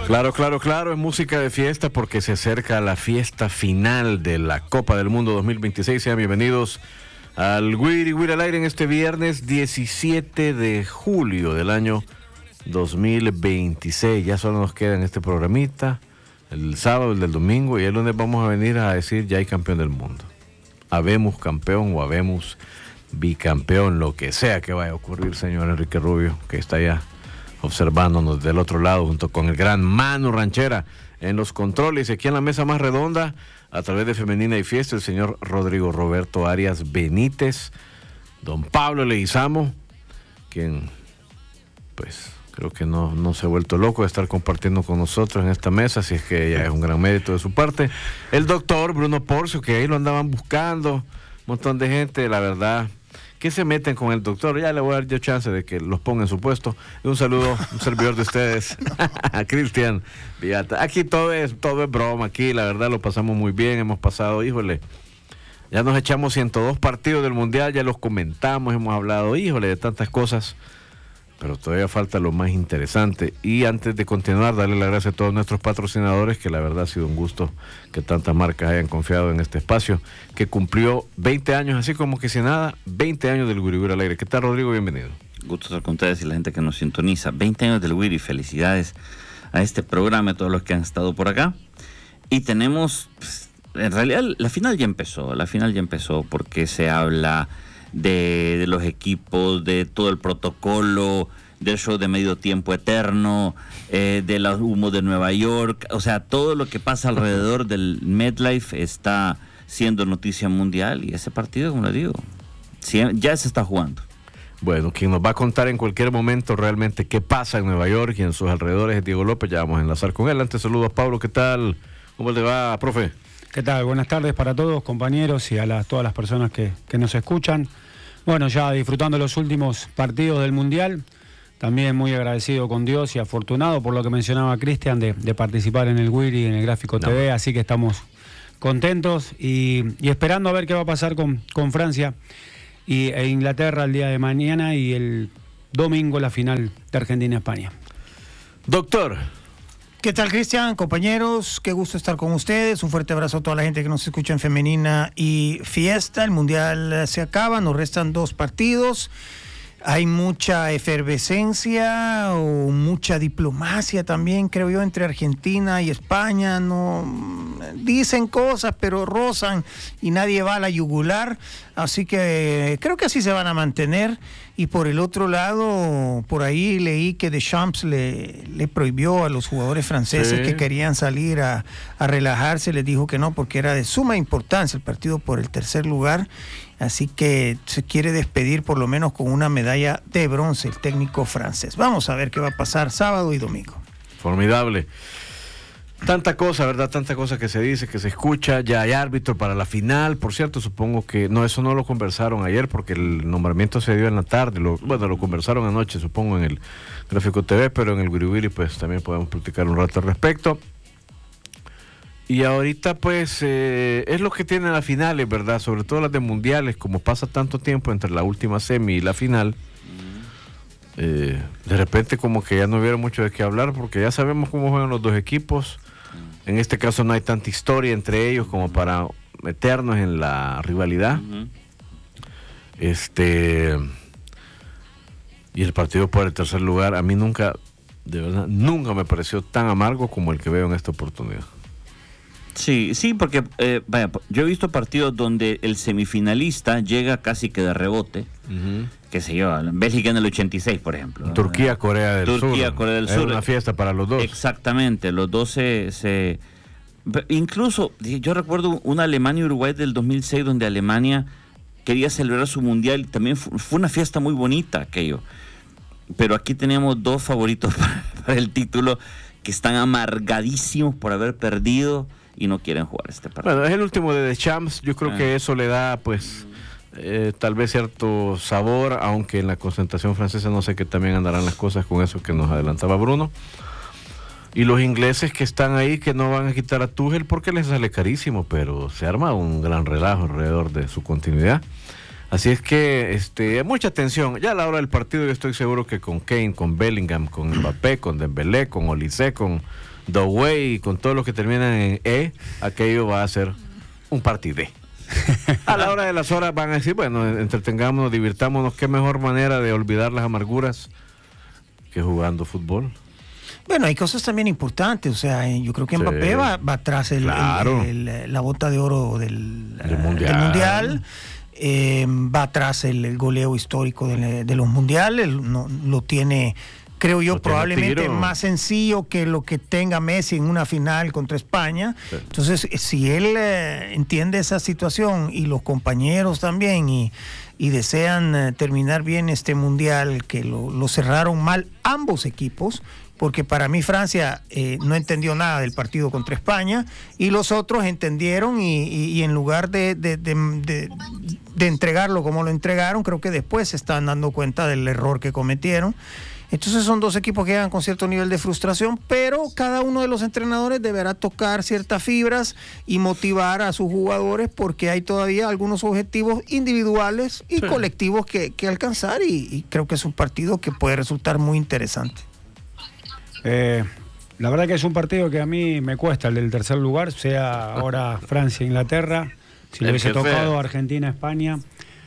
Claro, claro, claro, es música de fiesta porque se acerca la fiesta final de la Copa del Mundo 2026. Sean bienvenidos al Wiri Wiri al aire en este viernes 17 de julio del año 2026. Ya solo nos queda en este programita el sábado, el del domingo, y el lunes vamos a venir a decir ya hay campeón del mundo. Habemos campeón o habemos bicampeón, lo que sea que vaya a ocurrir, señor Enrique Rubio, que está allá observándonos del otro lado junto con el gran Manu Ranchera en los controles. Aquí en la mesa más redonda, a través de Femenina y Fiesta, el señor Rodrigo Roberto Arias Benítez, don Pablo Leguizamo, quien pues creo que no se ha vuelto loco de estar compartiendo con nosotros en esta mesa, así es que ya es un gran mérito de su parte. El doctor Bruno Porcio, que ahí lo andaban buscando, un montón de gente, la verdad, que se meten con el doctor. Ya le voy a dar yo chance de que los ponga en su puesto. Y un saludo, un servidor de ustedes, a Cristian Villata. Aquí todo es broma, aquí la verdad lo pasamos muy bien, hemos pasado, híjole, ya nos echamos 102 partidos del Mundial, ya los comentamos, hemos hablado, híjole, de tantas cosas, pero todavía falta lo más interesante. Y antes de continuar, darle las gracias a todos nuestros patrocinadores, que la verdad ha sido un gusto que tantas marcas hayan confiado en este espacio, que cumplió 20 años, así como que si nada, 20 años del Wiri Wiri al aire. ¿Qué tal, Rodrigo? Bienvenido. Gusto estar con ustedes y la gente que nos sintoniza. 20 años del Wiri, felicidades a este programa, a todos los que han estado por acá. Y tenemos, pues, en realidad, la final ya empezó porque se habla de los equipos, de todo el protocolo, del show de medio tiempo eterno, de los humos de Nueva York, o sea, todo lo que pasa alrededor del MetLife está siendo noticia mundial, y ese partido, como le digo, ya se está jugando. Bueno, quien nos va a contar en cualquier momento realmente qué pasa en Nueva York y en sus alrededores es Diego López. Ya vamos a enlazar con él. Antes, saludos, Pablo, ¿qué tal? ¿Cómo le va, profe? ¿Qué tal? Buenas tardes para todos, compañeros, y a todas las personas que nos escuchan. Bueno, ya disfrutando los últimos partidos del Mundial, también muy agradecido con Dios y afortunado por lo que mencionaba Cristian de participar en el Wiri, en el Gráfico TV, así que estamos contentos y esperando a ver qué va a pasar con Francia e Inglaterra el día de mañana, y el domingo la final de Argentina-España. Doctor. ¿Qué tal, Cristian? Compañeros, qué gusto estar con ustedes. Un fuerte abrazo a toda la gente que nos escucha en Femenina y Fiesta. El Mundial se acaba, nos restan 2 partidos. Hay mucha efervescencia o mucha diplomacia también, creo yo, entre Argentina y España. No dicen cosas, pero rozan y nadie va a la yugular. Así que creo que así se van a mantener. Y por el otro lado, por ahí leí que Deschamps le prohibió a los jugadores franceses que querían salir a relajarse, les dijo que no, porque era de suma importancia el partido por el tercer lugar. Así que se quiere despedir por lo menos con una medalla de bronce el técnico francés. Vamos a ver qué va a pasar sábado y domingo. Formidable. Tanta cosa, ¿verdad? Tanta cosa que se dice, que se escucha. Ya hay árbitro para la final. Por cierto, supongo que eso no lo conversaron ayer porque el nombramiento se dio en la tarde. Lo conversaron anoche, supongo, en el Gráfico TV, pero en el Wiri Wiri pues también podemos platicar un rato al respecto. Y ahorita pues es lo que tienen las finales, ¿verdad? Sobre todo las de mundiales, como pasa tanto tiempo entre la última semi y la final. De repente como que ya no hubiera mucho de qué hablar porque ya sabemos cómo juegan los dos equipos. En este caso no hay tanta historia entre ellos como para meternos en la rivalidad. Y el partido por el tercer lugar a mí nunca me pareció tan amargo como el que veo en esta oportunidad. Sí, porque yo he visto partidos donde el semifinalista llega casi que de rebote, qué sé yo, Bélgica en el 86, por ejemplo. Corea del Sur. Corea del Sur. Era una fiesta para los dos. Exactamente, los dos se... Incluso, yo recuerdo una Alemania-Uruguay del 2006, donde Alemania quería celebrar su mundial, y también fue una fiesta muy bonita aquello. Pero aquí tenemos 2 favoritos para el título que están amargadísimos por haber perdido y no quieren jugar este partido. Bueno, es el último de Deschamps. Yo creo que eso le da, pues, tal vez cierto sabor, aunque en la concentración francesa no sé qué también andarán las cosas con eso que nos adelantaba Bruno. Y los ingleses que están ahí, que no van a quitar a Tuchel porque les sale carísimo, pero se arma un gran relajo alrededor de su continuidad. Así es que mucha tensión. Ya a la hora del partido yo estoy seguro que con Kane, con Bellingham, con Mbappé, con Dembélé, con Olise, con Doué y con todos los que terminan en E, aquello va a ser un partidé. A la hora de las horas van a decir, bueno, entretengámonos, divirtámonos, qué mejor manera de olvidar las amarguras que jugando fútbol. Bueno, hay cosas también importantes, o sea, yo creo que Mbappé va tras la bota de oro del mundial. Va tras el goleo histórico de los mundiales, no, lo tiene, creo yo, probablemente más sencillo que lo que tenga Messi en una final contra España. Sí. Entonces, si él entiende esa situación y los compañeros también y desean terminar bien este mundial, que lo cerraron mal ambos equipos, porque para mí Francia no entendió nada del partido contra España y los otros entendieron y en lugar de entregarlo como lo entregaron, creo que después se están dando cuenta del error que cometieron. Entonces son dos equipos que llegan con cierto nivel de frustración, pero cada uno de los entrenadores deberá tocar ciertas fibras y motivar a sus jugadores, porque hay todavía algunos objetivos individuales y colectivos que alcanzar, y creo que es un partido que puede resultar muy interesante. La verdad que es un partido que a mí me cuesta, el del tercer lugar, sea ahora Francia-Inglaterra, si le hubiese tocado Argentina-España.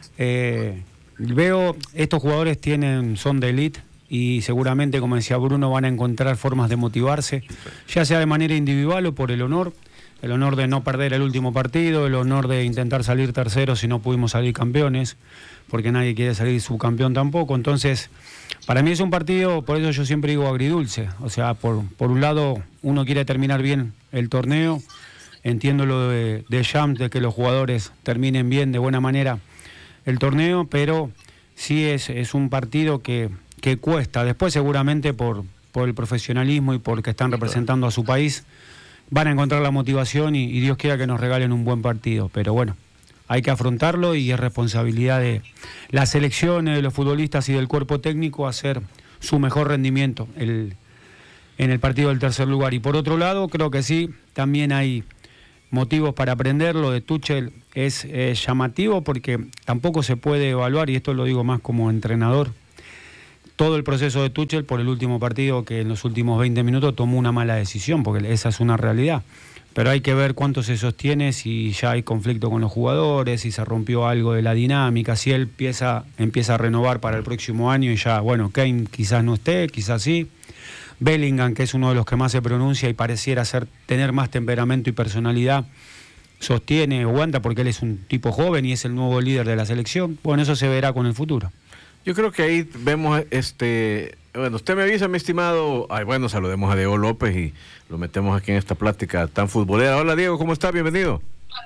Veo, estos jugadores son de elite y seguramente, como decía Bruno, van a encontrar formas de motivarse, ya sea de manera individual o por el honor de no perder el último partido, el honor de intentar salir tercero si no pudimos salir campeones, porque nadie quiere salir subcampeón tampoco. Entonces, para mí es un partido, por eso yo siempre digo agridulce. O sea, por un lado uno quiere terminar bien el torneo, entiendo lo de Champs, de que los jugadores terminen bien, de buena manera, el torneo, pero sí es un partido que cuesta. Después seguramente por el profesionalismo y porque están representando a su país, van a encontrar la motivación y Dios quiera que nos regalen un buen partido. Pero bueno, hay que afrontarlo y es responsabilidad de las selecciones, de los futbolistas y del cuerpo técnico hacer su mejor rendimiento en el partido del tercer lugar. Y por otro lado, creo que sí, también hay motivos para aprender. Lo de Tuchel es llamativo porque tampoco se puede evaluar, y esto lo digo más como entrenador, todo el proceso de Tuchel por el último partido, que en los últimos 20 minutos tomó una mala decisión, porque esa es una realidad. Pero hay que ver cuánto se sostiene, si ya hay conflicto con los jugadores, si se rompió algo de la dinámica, si él empieza a renovar para el próximo año y ya, bueno, Kane quizás no esté, quizás sí. Bellingham, que es uno de los que más se pronuncia y pareciera tener más temperamento y personalidad, sostiene, aguanta, porque él es un tipo joven y es el nuevo líder de la selección. Bueno, eso se verá con el futuro. Yo creo que ahí vemos, bueno, usted me avisa, mi estimado. Bueno, saludemos a Diego López y lo metemos aquí en esta plática tan futbolera. Hola, Diego, ¿cómo está? Bienvenido.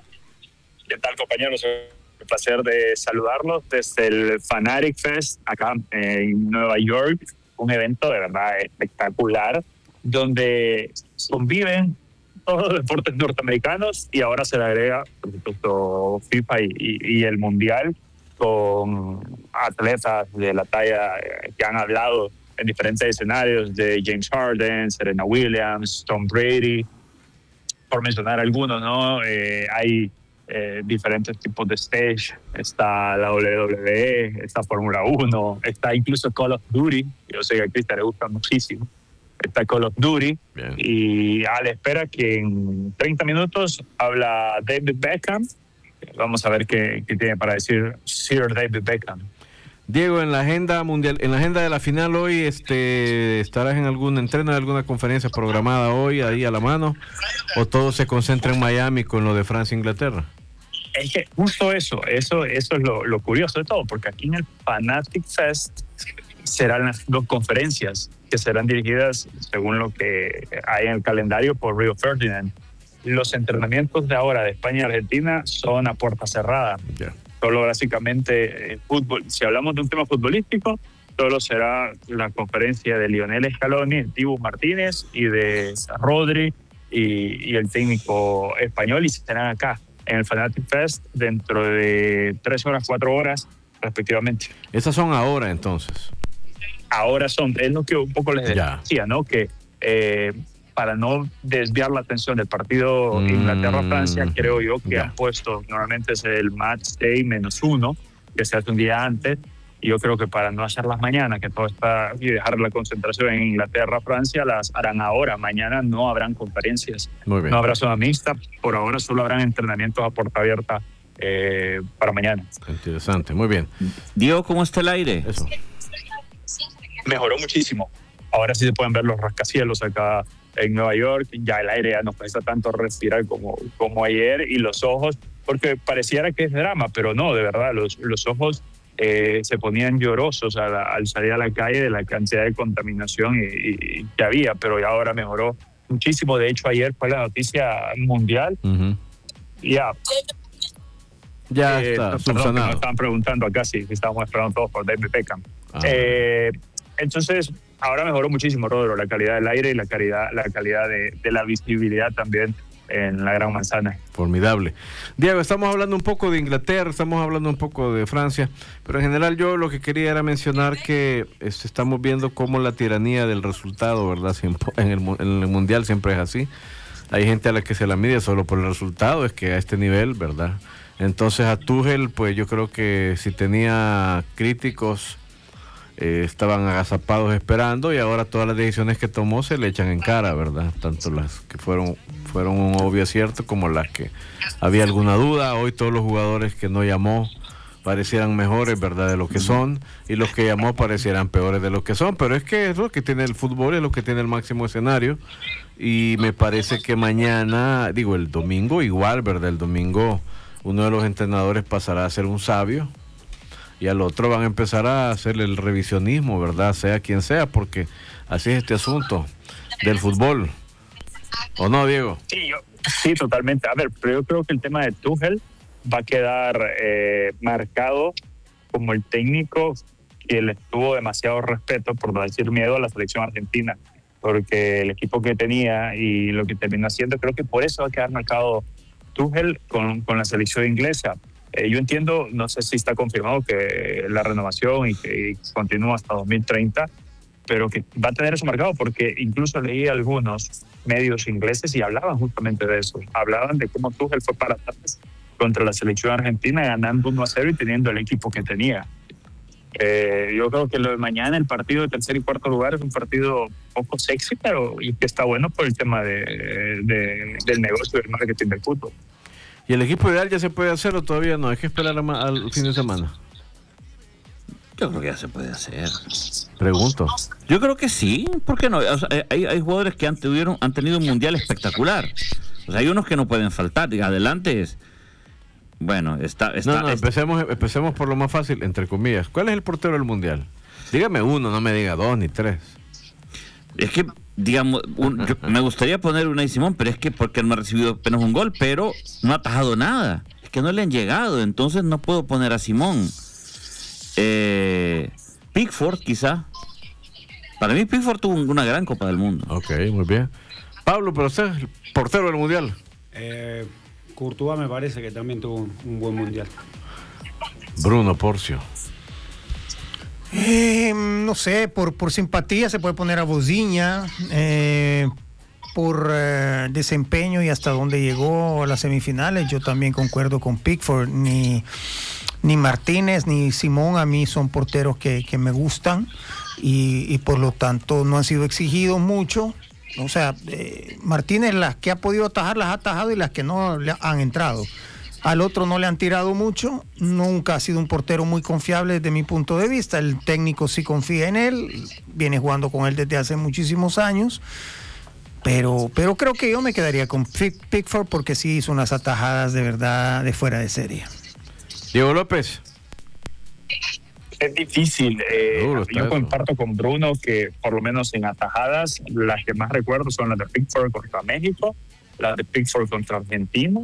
¿Qué tal, compañeros? Un placer de saludarlos desde el Fanatic Fest acá en Nueva York, un evento de verdad espectacular donde conviven todos los deportes norteamericanos y ahora se le agrega, por supuesto, FIFA y el Mundial, con atletas de la talla que han hablado en diferentes escenarios, de James Harden, Serena Williams, Tom Brady, por mencionar algunos, ¿no? Hay diferentes tipos de stage, está la WWE, está Fórmula 1, está incluso Call of Duty, yo sé que a Cristian le gusta muchísimo, está Call of Duty. Bien. Y a la espera que en 30 minutos habla David Beckham. Vamos a ver qué tiene para decir Sir David Beckham. Diego, en la agenda mundial, en la agenda de la final hoy, ¿estarás en algún entreno, en alguna conferencia programada hoy ahí a la mano? ¿O todo se concentra en Miami con lo de Francia e Inglaterra? Es que justo eso es lo curioso de todo, porque aquí en el Fanatic Fest serán las dos conferencias que serán dirigidas, según lo que hay en el calendario, por Rio Ferdinand. Los entrenamientos de ahora de España y Argentina son a puerta cerrada. Yeah. Solo básicamente fútbol. Si hablamos de un tema futbolístico, solo será la conferencia de Lionel Scaloni, el Dibu Martínez, y de Rodri y el técnico español, y se estarán acá en el Fanatic Fest dentro de 3 horas, 4 horas respectivamente. ¿Esas son ahora entonces? Ahora son, es lo que un poco les decía, ¿no? Que para no desviar la atención del partido Inglaterra-Francia, creo yo que han puesto, normalmente es el match day -1, que se hace un día antes. Y yo creo que para no hacerlas mañana, que todo está, y dejar la concentración en Inglaterra, Francia, las harán ahora. Mañana no habrán conferencias, no habrá zona mixta. Por ahora solo habrán entrenamientos a puerta abierta para mañana. Interesante, muy bien. Diego, ¿cómo está el aire? Eso. Mejoró muchísimo. Ahora sí se pueden ver los rascacielos acá en Nueva York. Ya el aire ya no cuesta tanto respirar como ayer, y los ojos, porque pareciera que es drama, pero no, de verdad, los ojos se ponían llorosos al salir a la calle de la cantidad de contaminación y que había, pero ya ahora mejoró muchísimo. De hecho, ayer fue la noticia mundial. Ya está subsanado. Me estaban preguntando acá si estábamos esperando todos por David Beckham. Entonces, ahora mejoró muchísimo, Rodro, la calidad del aire y la calidad de la visibilidad también en la Gran Manzana. Formidable. Diego, estamos hablando un poco de Inglaterra, estamos hablando un poco de Francia, pero en general yo lo que quería era mencionar que estamos viendo cómo la tiranía del resultado, ¿verdad? En el Mundial siempre es así. Hay gente a la que se la mide solo por el resultado, es que a este nivel, ¿verdad? Entonces a Tuchel, pues yo creo que si tenía críticos, estaban agazapados esperando, y ahora todas las decisiones que tomó se le echan en cara, ¿verdad? Tanto las que fueron un obvio acierto como las que había alguna duda. Hoy todos los jugadores que no llamó parecieran mejores, ¿verdad?, de lo que son, y los que llamó parecieran peores de lo que son, pero es que es lo que tiene el fútbol, es lo que tiene el máximo escenario, y me parece que mañana, el domingo igual, ¿verdad? El domingo uno de los entrenadores pasará a ser un sabio, y al otro van a empezar a hacer el revisionismo, ¿verdad? Sea quien sea, porque así es este asunto del fútbol. ¿O no, Diego? Sí, totalmente. A ver, pero yo creo que el tema de Tuchel va a quedar marcado como el técnico que le tuvo demasiado respeto, por no decir miedo, a la selección argentina, porque el equipo que tenía y lo que terminó haciendo, creo que por eso va a quedar marcado Tuchel con la selección inglesa. Yo entiendo, no sé si está confirmado que la renovación y que continúa hasta 2030, pero que va a tener eso marcado, porque incluso leí algunos medios ingleses y hablaban justamente de eso. Hablaban de cómo Tuchel fue para atrás contra la selección argentina, ganando 1-0 y teniendo el equipo que tenía. Yo creo que lo de mañana, el partido de tercer y cuarto lugar, es un partido poco sexy, pero y que está bueno por el tema del negocio del marketing del fútbol. ¿Y el equipo ideal ya se puede hacer o todavía no? Hay que esperar al fin de semana. Yo creo que ya se puede hacer. Pregunto. Yo creo que sí, ¿por qué no? O sea, hay jugadores que han tenido un mundial espectacular. O sea, hay unos que no pueden faltar. Y adelante es... Bueno, empecemos por lo más fácil, entre comillas. ¿Cuál es el portero del mundial? Dígame uno, no me diga dos ni tres. Es que, digamos, me gustaría poner Unai Simón, pero es que porque no ha recibido apenas un gol, pero no ha atajado nada. Es que no le han llegado, entonces no puedo poner a Simón. Pickford, quizá. Para mí, Pickford tuvo una gran Copa del Mundo. Ok, muy bien. Pablo, pero usted es el portero del mundial. Courtois me parece que también tuvo un buen mundial. Bruno Porcio. No sé, por simpatía se puede poner a Boziña, por desempeño y hasta dónde llegó a las semifinales. Yo también concuerdo con Pickford. Ni Martínez ni Simón a mí son porteros que me gustan y por lo tanto no han sido exigidos mucho. O sea, Martínez las que ha podido atajar las ha atajado y las que no le han entrado. Al otro no le han tirado mucho, nunca ha sido un portero muy confiable desde mi punto de vista. El técnico sí confía en él, viene jugando con él desde hace muchísimos años, pero creo que yo me quedaría con Pickford porque sí hizo unas atajadas de verdad de fuera de serie. Diego López. Es difícil. Yo comparto con Bruno que por lo menos en atajadas las que más recuerdo son las de Pickford contra México, las de Pickford contra Argentina.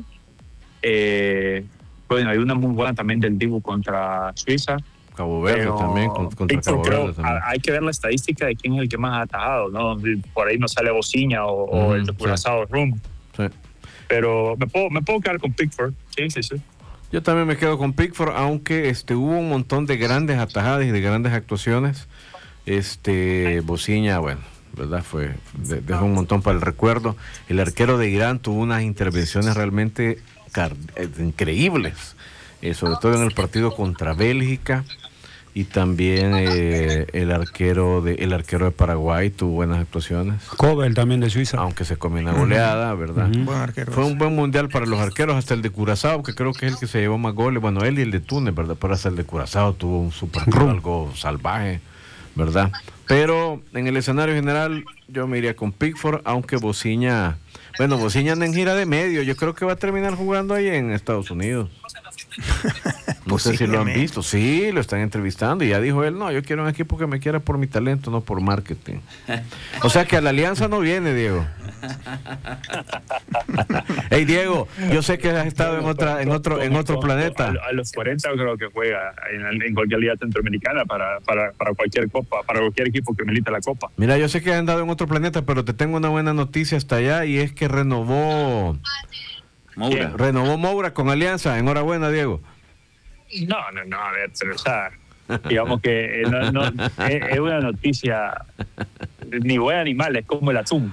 Bueno, hay una muy buena también del Dibu contra Suiza. Cabo Verde también, contra Cabo Verde también. Hay que ver la estadística de quién es el que más ha atajado, ¿no? Por ahí no sale Boziña o el de Curazao Rum. Sí. Pero me puedo quedar con Pickford. Sí. Yo también me quedo con Pickford, aunque hubo un montón de grandes atajadas y de grandes actuaciones. Boziña, bueno, ¿verdad? Dejó un montón para el recuerdo. El arquero de Irán tuvo unas intervenciones realmente increíbles. sobre todo en el partido contra Bélgica. Y también el arquero de Paraguay tuvo buenas actuaciones. Kobel también de Suiza. Aunque se comió una goleada, ¿verdad? Buen arquero. Fue un buen mundial para los arqueros, hasta el de Curazao, que creo que es el que se llevó más goles. Bueno, él y el de Túnez, ¿verdad? Pero hasta el de Curazao tuvo un super algo salvaje, ¿verdad? Pero en el escenario general yo me iría con Pickford, aunque Bociña anda en gira de medio. Yo creo que va a terminar jugando ahí en Estados Unidos. No sé si lo han visto. Sí, lo están entrevistando y ya dijo él, no, yo quiero un equipo que me quiera por mi talento, no por marketing. O sea que a la alianza no viene, Diego. Hey, Diego, yo sé que has estado en otro planeta. A los 40 creo que juega en cualquier liga centroamericana para cualquier copa, para cualquier equipo que milita la copa. Mira, yo sé que has andado en otro planeta, pero te tengo una buena noticia hasta allá y es que renovó Moura con Alianza. Enhorabuena, Diego. No, a ver, pero ya, digamos que no, es una noticia ni buena ni mala, es como el atún.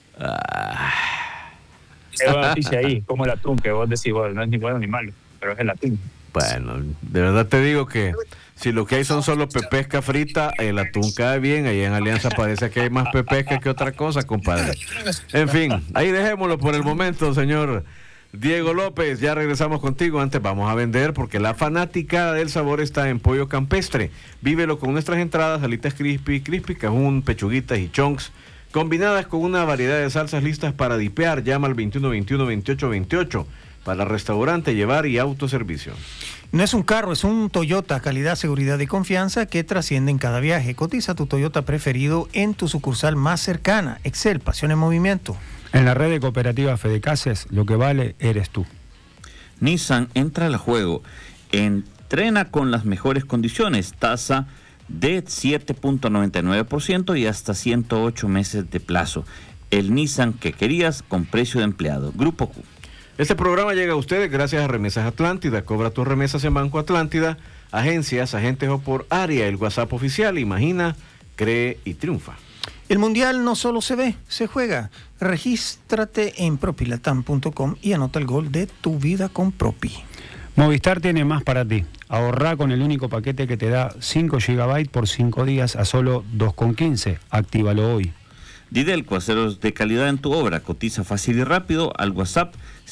Es una noticia ahí, como el atún, que vos decís, bueno, no es ni bueno ni malo, pero es el atún. Bueno, de verdad te digo que si lo que hay son solo pepesca frita, el atún cae bien. Ahí en Alianza parece que hay más pepesca que otra cosa, compadre. En fin, ahí dejémoslo por el momento, señor Diego López. Ya regresamos contigo. Antes vamos a vender porque la fanática del sabor está en Pollo Campestre. Vívelo con nuestras entradas, alitas crispy, cajún, pechuguitas y chunks, combinadas con una variedad de salsas listas para dipear. Llama al 2121-2828 para restaurante, llevar y autoservicio. No es un carro, es un Toyota, calidad, seguridad y confianza que trasciende en cada viaje. Cotiza tu Toyota preferido en tu sucursal más cercana. Excel, pasión en movimiento. En la red de cooperativas Fedecases, lo que vale eres tú. Nissan entra al juego. Entrena con las mejores condiciones. Tasa de 7.99% y hasta 108 meses de plazo. El Nissan que querías con precio de empleado. Grupo Q. Este programa llega a ustedes gracias a Remesas Atlántida. Cobra tus remesas en Banco Atlántida, agencias, agentes o por área. El WhatsApp oficial. Imagina, cree y triunfa. El Mundial no solo se ve, se juega. Regístrate en propilatam.com y anota el gol de tu vida con Propi. Movistar tiene más para ti. Ahorrá con el único paquete que te da 5 GB por 5 días a solo 2,15. Actívalo hoy. Didelco, aceros de calidad en tu obra. Cotiza fácil y rápido al WhatsApp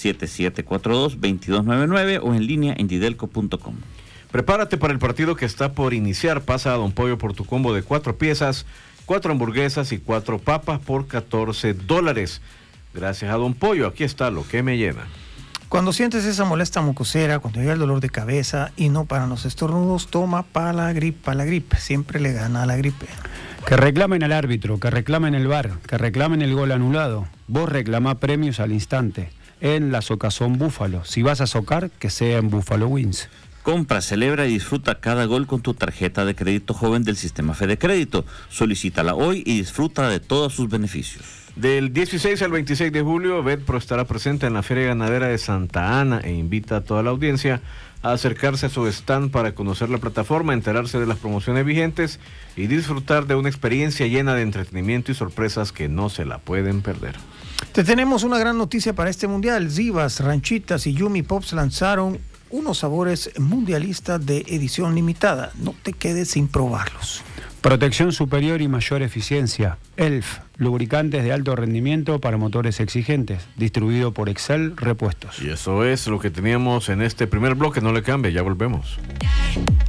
7742-2299 o en línea en didelco.com. Prepárate para el partido que está por iniciar. Pasa a Don Pollo por tu combo de 4 piezas, 4 hamburguesas y 4 papas por $14. Gracias a Don Pollo, aquí está lo que me llena. Cuando sientes esa molesta mucosera, cuando llega el dolor de cabeza y no paran los estornudos, toma Palagrip. Palagrip siempre le gana a la gripe. Que reclamen al árbitro, que reclamen el VAR, que reclamen el gol anulado. Vos reclamá premios al instante en la Socazón Búfalo. Si vas a socar, que sea en Buffalo Wings. Compra, celebra y disfruta cada gol con tu tarjeta de crédito joven del sistema Fede Crédito. Solicítala hoy y disfruta de todos sus beneficios. Del 16 al 26 de julio, Betpro estará presente en la Feria Ganadera de Santa Ana e invita a toda la audiencia a acercarse a su stand para conocer la plataforma, enterarse de las promociones vigentes y disfrutar de una experiencia llena de entretenimiento y sorpresas que no se la pueden perder. Te tenemos una gran noticia para este mundial. Zivas, Ranchitas y Yumi Pops lanzaron unos sabores mundialistas de edición limitada. No te quedes sin probarlos. Protección superior y mayor eficiencia. ELF, lubricantes de alto rendimiento para motores exigentes. Distribuido por Excel Repuestos. Y eso es lo que teníamos en este primer bloque. No le cambie, ya volvemos.